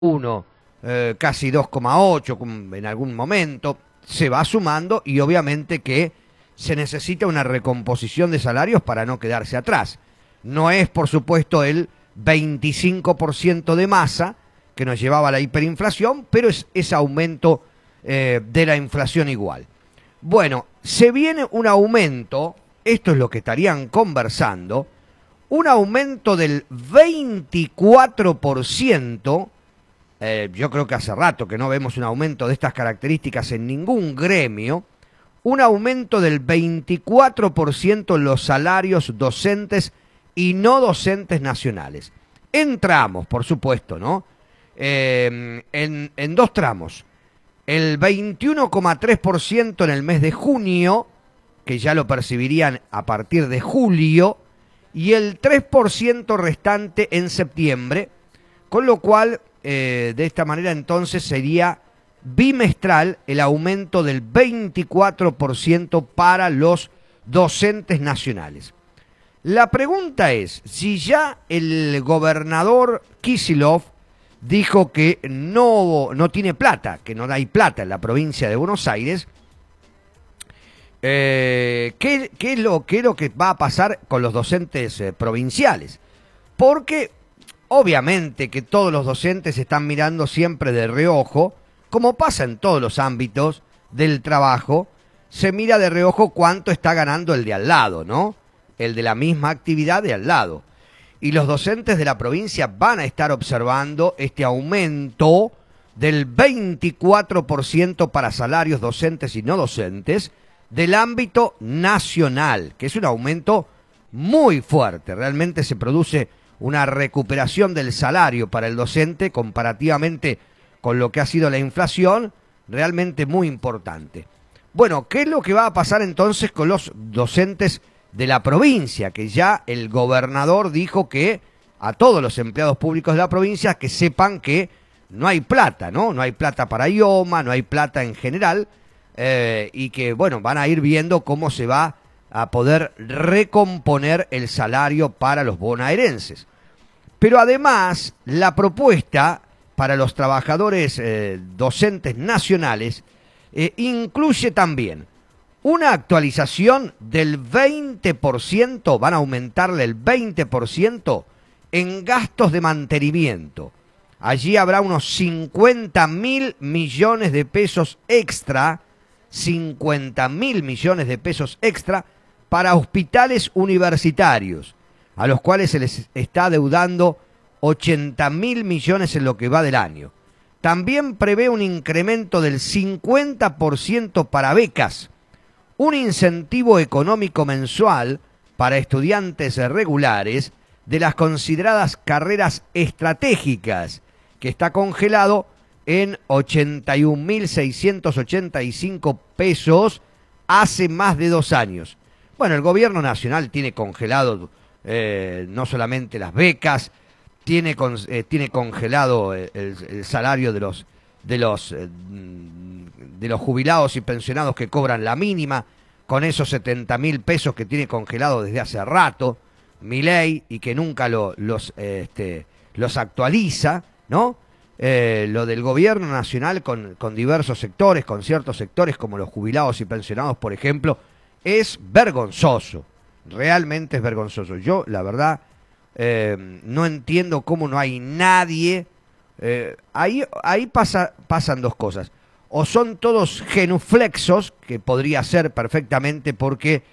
1, casi 2,8 en algún momento, se va sumando y obviamente que se necesita una recomposición de salarios para no quedarse atrás. No es, por supuesto, el 25% de masa que nos llevaba a la hiperinflación, pero es ese aumento de la inflación igual. Bueno, se viene un aumento, esto es lo que estarían conversando, un aumento del 24%. Yo creo que hace rato que no vemos un aumento de estas características en ningún gremio. Un aumento del 24% en los salarios docentes y no docentes nacionales. En tramos, por supuesto, ¿no? En dos tramos. El 21,3% en el mes de junio, que ya lo percibirían a partir de julio, y el 3% restante en septiembre, con lo cual, de esta manera entonces sería bimestral el aumento del 24% para los docentes nacionales. La pregunta es, si ya el gobernador Kicillof dijo que no tiene plata, que no hay plata en la provincia de Buenos Aires, ¿qué es lo que va a pasar con los docentes provinciales? Porque obviamente que todos los docentes están mirando siempre de reojo, como pasa en todos los ámbitos del trabajo, se mira de reojo cuánto está ganando el de al lado, ¿no? El de la misma actividad de al lado. Y los docentes de la provincia van a estar observando este aumento del 24% para salarios docentes y no docentes del ámbito nacional, que es un aumento muy fuerte. Realmente se produce una recuperación del salario para el docente comparativamente con lo que ha sido la inflación, realmente muy importante. Bueno, ¿qué es lo que va a pasar entonces con los docentes de la provincia? Que ya el gobernador dijo que a todos los empleados públicos de la provincia que sepan que no hay plata, ¿no? No hay plata para IOMA, no hay plata en general, y que, bueno, van a ir viendo cómo se va a poder recomponer el salario para los bonaerenses. Pero además, la propuesta para los trabajadores docentes nacionales incluye también una actualización del 20%, van a aumentarle el 20% en gastos de mantenimiento. Allí habrá unos 50.000 millones de pesos extra, 50.000 millones de pesos extra para hospitales universitarios, a los cuales se les está adeudando 80.000 millones en lo que va del año. También prevé un incremento del 50% para becas, un incentivo económico mensual para estudiantes regulares de las consideradas carreras estratégicas, que está congelado en 81.685 pesos hace más de 2 años. Bueno, el gobierno nacional tiene congelado no solamente las becas, tiene congelado el salario de los jubilados y pensionados que cobran la mínima, con esos 70.000 pesos que tiene congelado desde hace rato Milei y que nunca los actualiza, ¿no? Lo del gobierno nacional con diversos sectores, con ciertos sectores como los jubilados y pensionados, por ejemplo, es vergonzoso, realmente es vergonzoso. Yo, la verdad, no entiendo cómo no hay nadie. Ahí pasan dos cosas. O son todos genuflexos, que podría ser perfectamente porque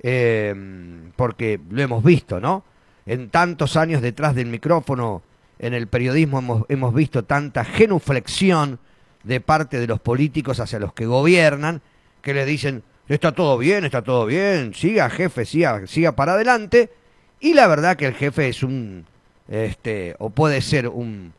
lo hemos visto, ¿no? En tantos años detrás del micrófono, en el periodismo hemos visto tanta genuflexión de parte de los políticos hacia los que gobiernan, que le dicen, está todo bien, siga jefe, siga para adelante, y la verdad que el jefe es o puede ser un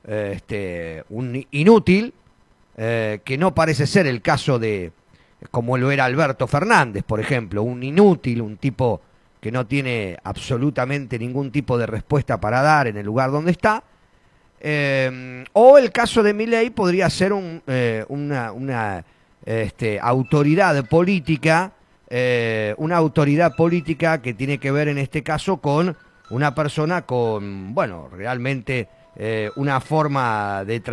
inútil, que no parece ser el caso de, como lo era Alberto Fernández, por ejemplo, un inútil, un tipo que no tiene absolutamente ningún tipo de respuesta para dar en el lugar donde está, o el caso de Milei podría ser una autoridad política, que tiene que ver en este caso con una persona con, bueno, realmente una forma de